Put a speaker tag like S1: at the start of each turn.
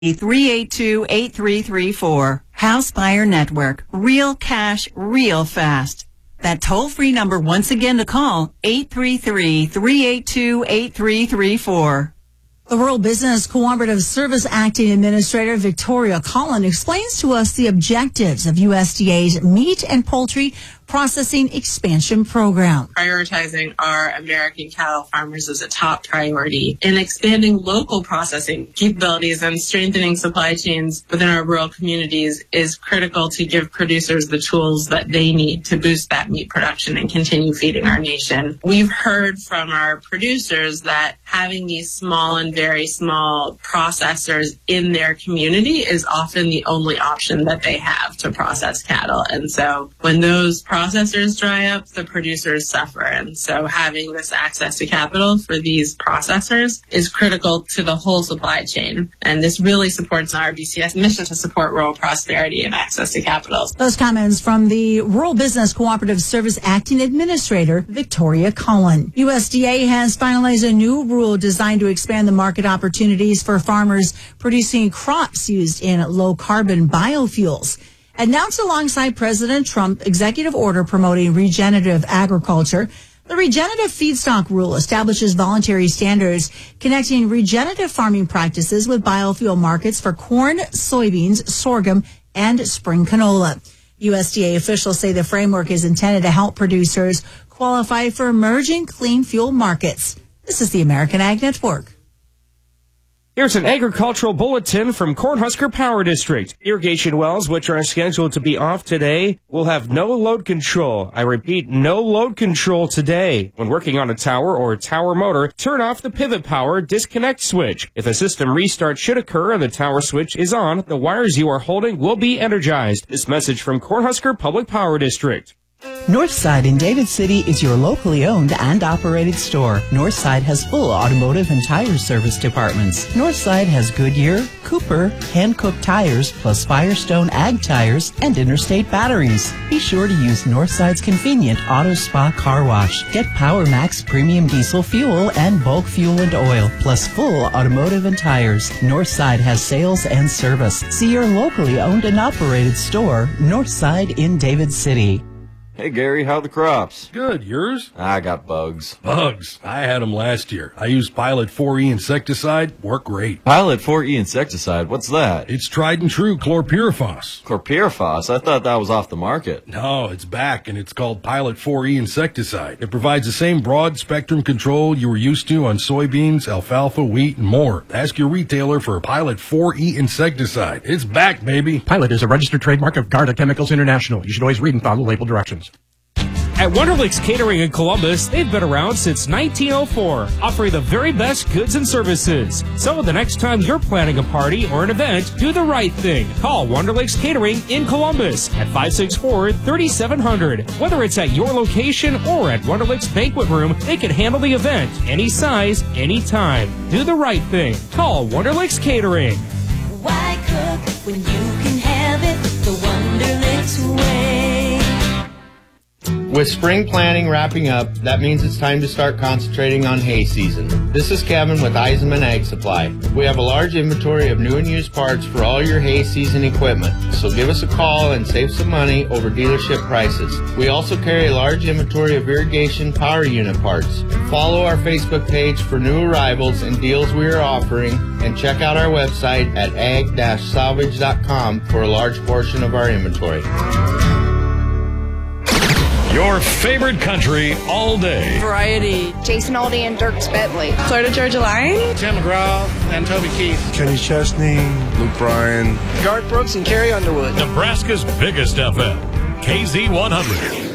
S1: 382-8334. House Buyer Network. Real cash, real fast. That toll-free number once again to call, 833-382-8334.
S2: The Rural Business Cooperative Service Acting Administrator Victoria Collin explains to us the objectives of USDA's Meat and Poultry Processing Expansion Program.
S3: Prioritizing our American cattle farmers is a top priority. In expanding local processing capabilities and strengthening supply chains within our rural communities is critical to give producers the tools that they need to boost that meat production and continue feeding our nation. We've heard from our producers that having these small and very small processors in their community is often the only option that they have to process cattle. And so when those processors dry up, the producers suffer. And so having this access to capital for these processors is critical to the whole supply chain. And this really supports our BCS mission to support rural prosperity and access to capital.
S2: Those comments from the Rural Business Cooperative Service Acting Administrator, Victoria Collin. USDA has finalized a new rule designed to expand the market opportunities for farmers producing crops used in low-carbon biofuels. Announced alongside President Trump executive order promoting regenerative agriculture, the regenerative feedstock rule establishes voluntary standards connecting regenerative farming practices with biofuel markets for corn, soybeans, sorghum, and spring canola. USDA officials say the framework is intended to help producers qualify for emerging clean fuel markets. This is the American Ag Network.
S4: Here's an agricultural bulletin from Cornhusker Power District. Irrigation wells, which are scheduled to be off today, will have no load control. I repeat, no load control today. When working on a tower or tower motor, turn off the pivot power disconnect switch. If a system restart should occur and the tower switch is on, the wires you are holding will be energized. This message from Cornhusker Public Power District.
S5: Northside in David City is your locally owned and operated store. Northside has full automotive and tire service departments. Northside has Goodyear, Cooper, hand-cooked tires, plus Firestone Ag tires and Interstate batteries. Be sure to use Northside's convenient Auto Spa car wash. Get Power Max premium diesel fuel and bulk fuel and oil, plus full automotive and tires. Northside has sales and service. See your locally owned and operated store, Northside in David City.
S6: Hey, Gary, how are the crops?
S7: Good. Yours?
S6: I got bugs.
S7: Bugs? I had them last year. I used Pilot 4E insecticide. Worked great.
S6: Pilot 4E insecticide? What's that?
S7: It's tried and true chlorpyrifos.
S6: Chlorpyrifos? I thought that was off the market.
S7: No, it's back, and it's called Pilot 4E insecticide. It provides the same broad-spectrum control you were used to on soybeans, alfalfa, wheat, and more. Ask your retailer for Pilot 4E insecticide. It's back, baby.
S8: Pilot is a registered trademark of Garda Chemicals International. You should always read and follow label directions.
S4: At Wonderlicks Catering in Columbus, they've been around since 1904, offering the very best goods and services. So the next time you're planning a party or an event, do the right thing. Call Wonderlicks Catering in Columbus at 564-3700. Whether it's at your location or at Wonderlicks Banquet Room, they can handle the event, any size, anytime. Do the right thing. Call Wonderlicks Catering.
S9: Why cook when you can have it the Wonderlicks way?
S10: With spring planting wrapping up, that means it's time to start concentrating on hay season. This is Kevin with Eisenman Ag Supply. We have a large inventory of new and used parts for all your hay season equipment, so give us a call and save some money over dealership prices. We also carry a large inventory of irrigation power unit parts. Follow our Facebook page for new arrivals and deals we are offering, and check out our website at ag-salvage.com for a large portion of our inventory.
S11: Your favorite country all day.
S12: Variety. Jason Aldean and Dierks Bentley.
S13: Florida Georgia Line.
S14: Tim McGraw and Toby Keith.
S15: Kenny Chesney. Luke Bryan.
S16: Garth Brooks and Carrie Underwood.
S11: Nebraska's biggest FM. KZ100.